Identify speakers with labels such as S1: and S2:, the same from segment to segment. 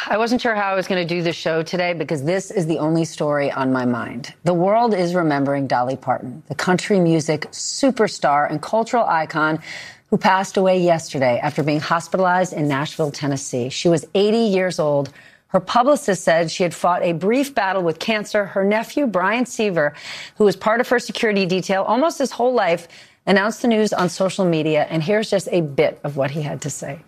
S1: I wasn't sure how I was going to do the show today because this is the only story on my mind. The world is remembering Dolly Parton, the country music superstar and cultural icon who passed away yesterday after being hospitalized in Nashville, Tennessee. She was 80 years old. Her publicist said she had fought a brief battle with cancer. Her nephew, Brian Seaver, who was part of her security detail almost his whole life, announced the news on social media. And here's just a bit of what he had to say.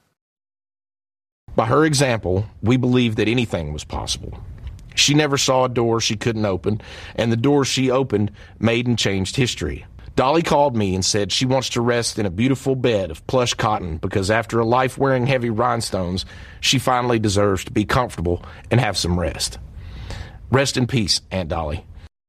S2: By her example, we believed that anything was possible. She never saw a door she couldn't open, and the doors she opened made and changed history. Dolly called me and said she wants to rest in a beautiful bed of plush cotton because after a life wearing heavy rhinestones, she finally deserves to be comfortable and have some rest. Rest in peace, Aunt Dolly.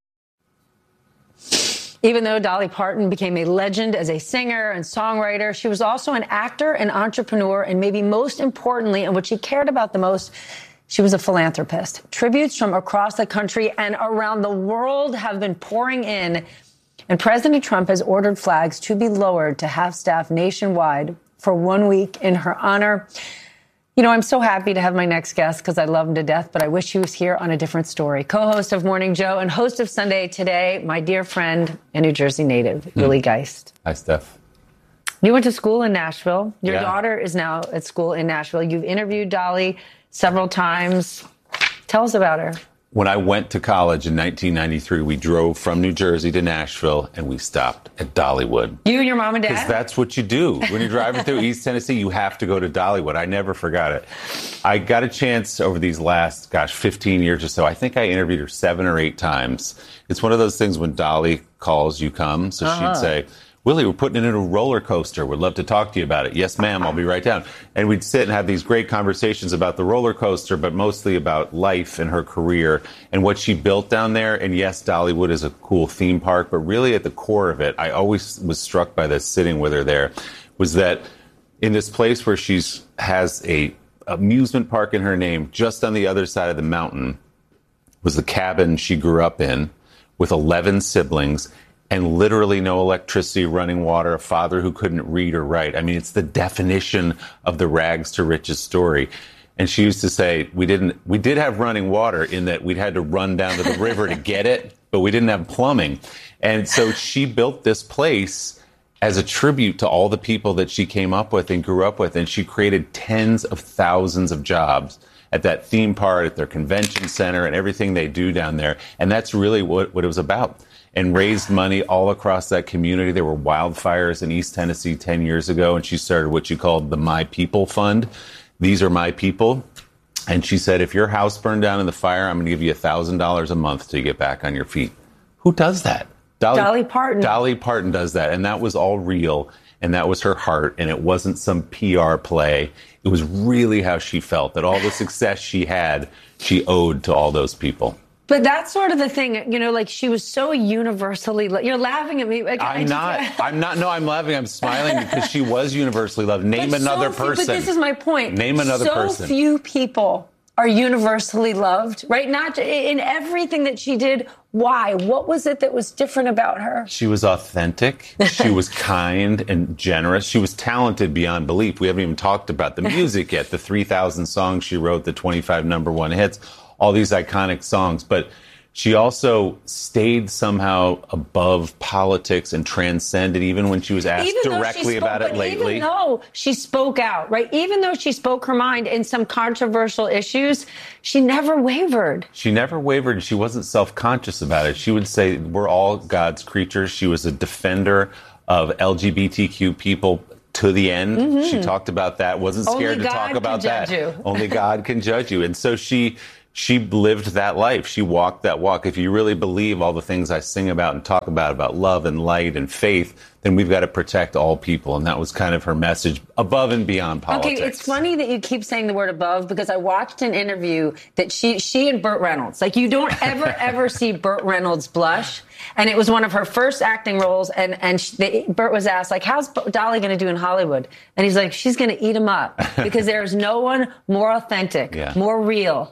S1: Even though Dolly Parton became a legend as a singer and songwriter, she was also an actor and entrepreneur, and maybe most importantly, and what she cared about the most, she was a philanthropist. Tributes from across the country and around the world have been pouring in, and President Trump has ordered flags to be lowered to half-staff nationwide for 1 week in her honor. You know, I'm so happy to have my next guest because I love him to death, but I wish he was here on a different story. Co-host of Morning Joe and host of Sunday Today, my dear friend and New Jersey native, Willie Geist.
S3: Hi, Steph.
S1: You went to school in Nashville. Your
S3: Yeah.
S1: daughter is now at school in Nashville. You've interviewed Dolly several times. Tell us about her.
S3: When I went to college in 1993, we drove from New Jersey to Nashville, and we stopped at Dollywood.
S1: You and your mom and
S3: Because
S1: dad?
S3: that's what you do. When you're driving through East Tennessee, you have to go to Dollywood. I never forgot it. I got a chance over these last, 15 years or so. I think I interviewed her 7 or 8 times. It's one of those things when Dolly calls, you come. So she'd say, Willie, we're putting it in a roller coaster. Would love to talk to you about it. Yes, ma'am. I'll be right down. And we'd sit and have these great conversations about the roller coaster, but mostly about life and her career and what she built down there. And yes, Dollywood is a cool theme park, but really at the core of it, I always was struck by this sitting with her there, was that in this place where she's has a amusement park in her name, just on the other side of the mountain was the cabin she grew up in with 11 siblings. And literally no electricity, running water, a father who couldn't read or write. I mean, it's the definition of the rags to riches story. And she used to say, we did have running water in that we'd had to run down to the river to get it, but we didn't have plumbing. And so she built this place as a tribute to all the people that she came up with and grew up with. And she created tens of thousands of jobs at that theme park, at their convention center, and everything they do down there. And that's really what it was about. And raised money all across that community. There were wildfires in East Tennessee 10 years ago, and she started what she called the My People Fund. These are my people. And she said, if your house burned down in the fire, I'm going to give you $1,000 a month to get back on your feet. Who does that?
S1: Dolly Parton.
S3: Dolly Parton does that. And that was all real. And that was her heart. And it wasn't some PR play. It was really how she felt, that all the success she had, she owed to all those people.
S1: But that's sort of the thing, you know, like she was so universally you're laughing at me. Like,
S3: I'm not. No, I'm laughing. I'm smiling because she was universally loved. Name another person.
S1: But this is my point.
S3: Name another person.
S1: So few people are universally loved, right? Not in everything that she did. Why? What was it that was different about her?
S3: She was authentic. She was kind and generous. She was talented beyond belief. We haven't even talked about the music yet. The 3,000 songs she wrote, the 25 #1 hits. All these iconic songs, but she also stayed somehow above politics and transcended even when she was asked directly about it lately.
S1: Even though she spoke out, right? Even though she spoke her mind in some controversial issues, she never wavered.
S3: She never wavered. She wasn't self-conscious about it. She would say, we're all God's creatures. She was a defender of LGBTQ people to the end. Mm-hmm. She talked about that, wasn't scared to talk about that. Only God can judge you. And so she lived that life. She walked that walk. If you really believe all the things I sing about and talk about love and light and faith, then we've got to protect all people. And that was kind of her message above and beyond politics.
S1: Okay, it's funny that you keep saying the word above because I watched an interview that she and Burt Reynolds, like you don't ever see Burt Reynolds blush. And it was one of her first acting roles. And Burt was asked, like, how's Dolly going to do in Hollywood? And he's like, she's going to eat him up because there's no one more authentic, more real, harder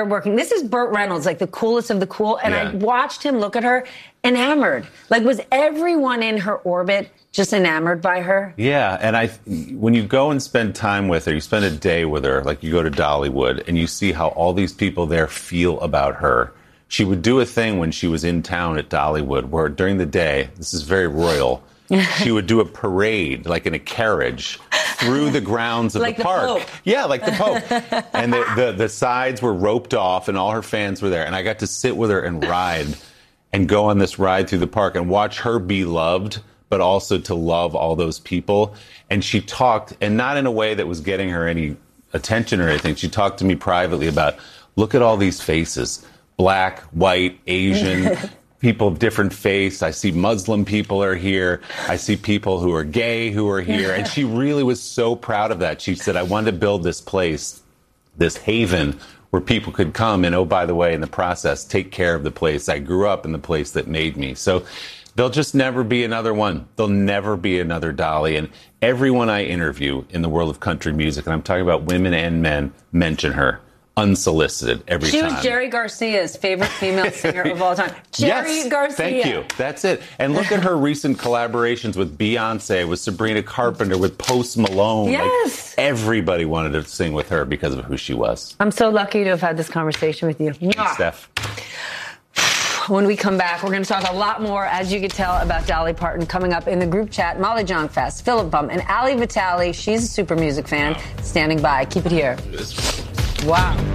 S1: started working. This is Burt Reynolds, like the coolest of the cool. And I watched him look at her enamored. Like, was everyone in her orbit just enamored by her?
S3: Yeah, and when you go and spend time with her, you spend a day with her, like you go to Dollywood, and you see how all these people there feel about her. She would do a thing when she was in town at Dollywood where during the day, this is very royal, she would do a parade, like in a carriage, through the grounds of
S1: like
S3: the park.
S1: Pope.
S3: Yeah, like the Pope. And the sides were roped off, and all her fans were there. And I got to sit with her and ride and go on this ride through the park and watch her be loved, but also to love all those people. And she talked, and not in a way that was getting her any attention or anything. She talked to me privately about, look at all these faces, black, white, Asian, people of different faith. I see Muslim people are here. I see people who are gay who are here. And she really was so proud of that. She said, I wanted to build this place, this haven where people could come and, oh, by the way, in the process, take care of the place. I grew up in the place that made me. So there'll just never be another one. There'll never be another Dolly. And everyone I interview in the world of country music, and I'm talking about women and men, mention her unsolicited every time.
S1: She was Jerry Garcia's favorite female singer of all time. Jerry Garcia.
S3: Thank you. That's it. And look at her recent collaborations with Beyonce, with Sabrina Carpenter, with Post Malone.
S1: Yes.
S3: Like, everybody wanted to sing with her because of who she was.
S1: I'm so lucky to have had this conversation with you.
S3: Thanks, Steph.
S1: When we come back, we're going to talk a lot more, as you could tell, about Dolly Parton coming up in the group chat. Molly Jong-Fast, Philip Bum, and Ali Vitale. She's a super music fan, standing by. Keep it here. Wow.